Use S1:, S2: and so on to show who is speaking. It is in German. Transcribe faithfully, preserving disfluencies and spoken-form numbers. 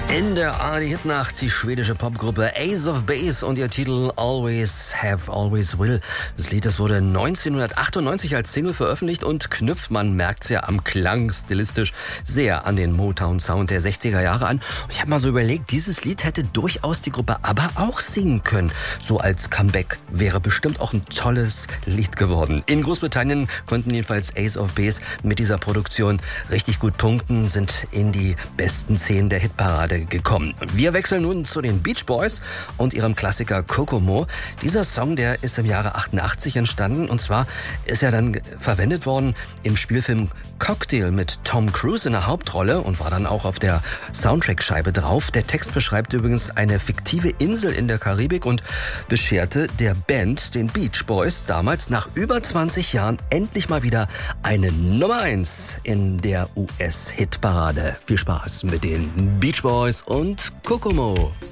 S1: In der A R D-Hitnacht die schwedische Popgruppe Ace of Base und ihr Titel Always Have, Always Will. Das Lied, das wurde neunzehnhundertachtundneunzig als Single veröffentlicht und knüpft, man merkt's ja am Klang, stilistisch sehr an den Motown-Sound der sechziger Jahre an. Und ich habe mal so überlegt, dieses Lied hätte durchaus die Gruppe ABBA auch singen können. So als Comeback wäre bestimmt auch ein tolles Lied geworden. In Großbritannien konnten jedenfalls Ace of Base mit dieser Produktion richtig gut punkten, sind in die besten zehn der Hitparade gekommen. Wir wechseln nun zu den Beach Boys und ihrem Klassiker Kokomo. Dieser Song, der ist im Jahre achtundachtzig entstanden und zwar ist er dann verwendet worden im Spielfilm Cocktail mit Tom Cruise in der Hauptrolle und war dann auch auf der Soundtrack-Scheibe drauf. Der Text beschreibt übrigens eine fiktive Insel in der Karibik und bescherte der Band, den Beach Boys, damals nach über zwanzig Jahren endlich mal wieder eine Nummer eins in der U S-Hitparade. Viel Spaß mit den Beach Boys und Kokomo.